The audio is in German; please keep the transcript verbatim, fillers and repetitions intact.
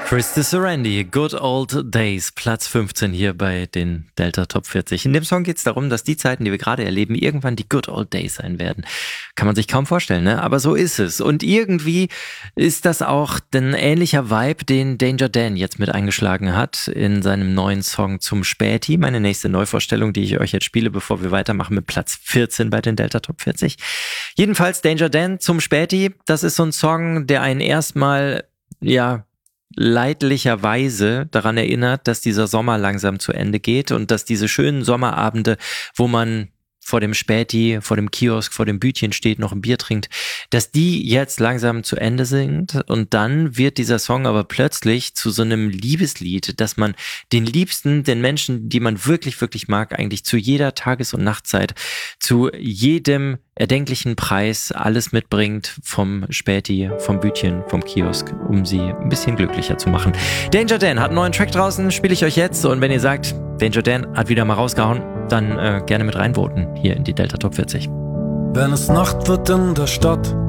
Krista Sarandy, Good Old Days, Platz fünfzehn hier bei den Delta Top vierzig. In dem Song geht es darum, dass die Zeiten, die wir gerade erleben, irgendwann die Good Old Days sein werden. Kann man sich kaum vorstellen, ne? Aber so ist es. Und irgendwie ist das auch ein ähnlicher Vibe, den Danger Dan jetzt mit eingeschlagen hat in seinem neuen Song Zum Späti. Meine nächste Neuvorstellung, die ich euch jetzt spiele, bevor wir weitermachen mit Platz vierzehn bei den Delta Top vierzig. Jedenfalls Danger Dan, Zum Späti. Das ist so ein Song, der einen erstmal, ja, leidlicherweise daran erinnert, dass dieser Sommer langsam zu Ende geht und dass diese schönen Sommerabende, wo man vor dem Späti, vor dem Kiosk, vor dem Bütchen steht, noch ein Bier trinkt, dass die jetzt langsam zu Ende sind und dann wird dieser Song aber plötzlich zu so einem Liebeslied, dass man den Liebsten, den Menschen, die man wirklich, wirklich mag, eigentlich zu jeder Tages- und Nachtzeit, zu jedem erdenklichen Preis alles mitbringt vom Späti, vom Bütchen, vom Kiosk, um sie ein bisschen glücklicher zu machen. Danger Dan hat einen neuen Track draußen, spiele ich euch jetzt und wenn ihr sagt, Danger Dan hat wieder mal rausgehauen, dann äh, gerne mit reinvoten hier in die Delta Top vierzig. Wenn es Nacht wird in der Stadt